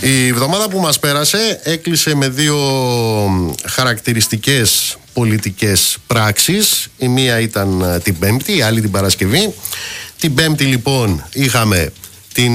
Η εβδομάδα που μας πέρασε έκλεισε με δύο χαρακτηριστικές πολιτικές πράξεις. Η μία ήταν την Πέμπτη, η άλλη την Παρασκευή. Την Πέμπτη λοιπόν είχαμε την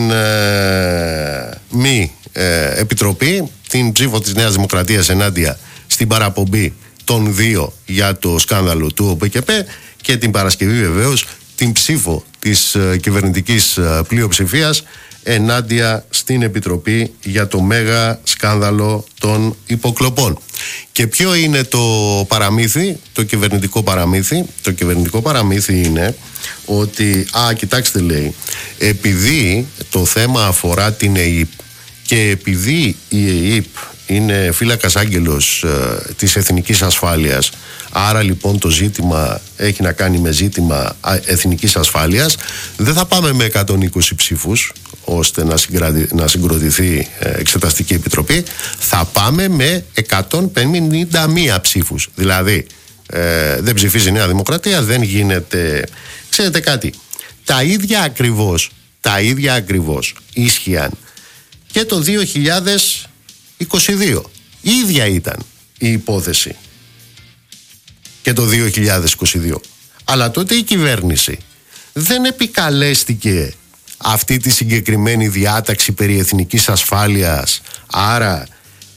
μη επιτροπή, την ψήφο της Νέας Δημοκρατίας ενάντια στην παραπομπή των δύο για το σκάνδαλο του ΟΠΚΠ, και την Παρασκευή βεβαίως την ψήφο της κυβερνητικής πλειοψηφίας ενάντια στην Επιτροπή για το μέγα σκάνδαλο των υποκλοπών. Και ποιο είναι το παραμύθι, το κυβερνητικό παραμύθι? Το κυβερνητικό παραμύθι είναι ότι, κοιτάξτε, λέει, επειδή το θέμα αφορά την ΕΕΠ και επειδή η ΕΕΠ είναι φύλακας άγγελος της εθνικής ασφάλειας, άρα λοιπόν το ζήτημα έχει να κάνει με ζήτημα εθνικής ασφάλειας, δεν θα πάμε με 120 ψήφους ώστε να συγκροτηθεί εξεταστική επιτροπή, θα πάμε με 151 ψήφους. Δηλαδή δεν ψηφίζει η Νέα Δημοκρατία, δεν γίνεται. Ξέρετε κάτι, τα ίδια ακριβώς ίσχυαν και το 2022. Η ίδια ήταν η υπόθεση και το 2022. Αλλά τότε η κυβέρνηση δεν επικαλέστηκε αυτή τη συγκεκριμένη διάταξη περί εθνικής ασφάλειας, άρα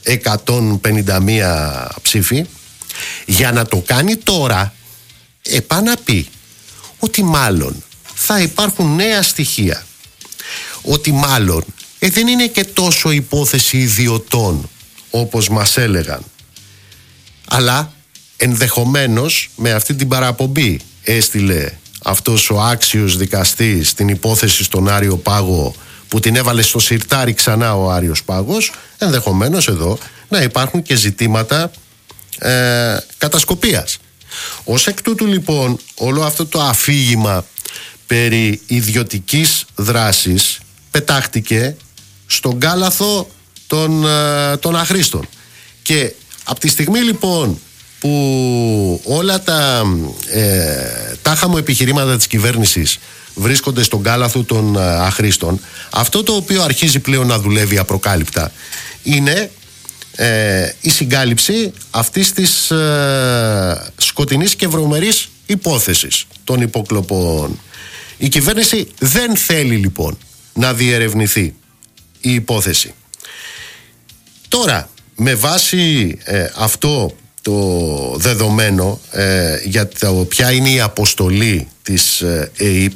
151 ψήφοι. Για να το κάνει τώρα, πάει να πει ότι μάλλον θα υπάρχουν νέα στοιχεία, ότι μάλλον δεν είναι και τόσο υπόθεση ιδιωτών όπως μας έλεγαν, αλλά ενδεχομένως με αυτή την παραπομπή έστειλε αυτός ο άξιος δικαστής την υπόθεση στον Άριο Πάγο, που την έβαλε στο σιρτάρι ξανά ο Άριος Πάγος, ενδεχομένως εδώ να υπάρχουν και ζητήματα κατασκοπίας. Ως εκ τούτου λοιπόν όλο αυτό το αφήγημα περί ιδιωτικής δράσης πετάχτηκε στον κάλαθο των αχρήστων. Και από τη στιγμή λοιπόν που όλα τα τάχα επιχειρήματα της κυβέρνησης βρίσκονται στον κάλαθο των αχρήστων, αυτό το οποίο αρχίζει πλέον να δουλεύει απροκάλυπτα είναι η συγκάλυψη αυτής της σκοτεινής και βρωμερής υπόθεσης των υποκλοπών. Η κυβέρνηση δεν θέλει λοιπόν να διερευνηθεί η υπόθεση. Τώρα, με βάση αυτό το δεδομένο για το ποια είναι η αποστολή της ΕΕΠ,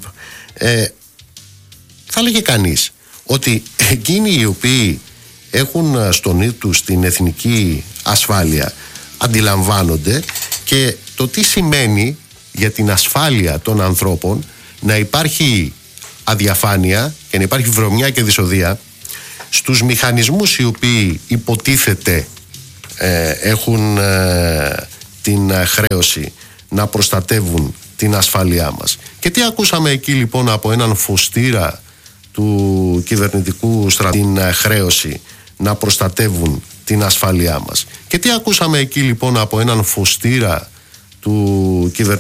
θα λέγε κανείς ότι εκείνοι οι οποίοι έχουν στο νου τους την εθνική ασφάλεια αντιλαμβάνονται και το τι σημαίνει για την ασφάλεια των ανθρώπων να υπάρχει αδιαφάνεια και να υπάρχει βρωμιά και δυσοδεία στους μηχανισμούς οι οποίοι υποτίθεται έχουν την χρέωση να προστατεύουν την ασφάλειά μας. Και τι ακούσαμε εκεί λοιπόν από έναν φωστήρα του κυβερνητικού στρατού? Την χρέωση να προστατεύουν την ασφάλειά μας. Και τι ακούσαμε εκεί λοιπόν από έναν φωστήρα του κυβερνητικού